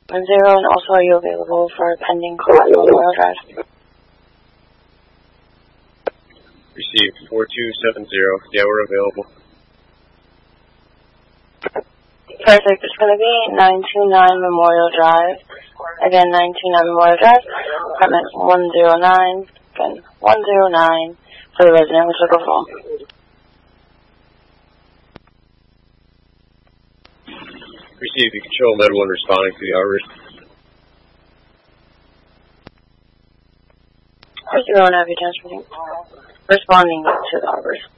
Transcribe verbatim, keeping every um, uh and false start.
one zero, and also are you available for a pending call at Memorial Drive? Received four two seven zero. Yeah, we're available. Perfect. It's going to be nine two nine Memorial Drive. Again, nine two nine Memorial Drive. Apartment one zero nine. Again, one zero nine for the resident with local phone. Received. You control Med one responding to the outburst. four zero nine, transmitting. Responding to the outburst.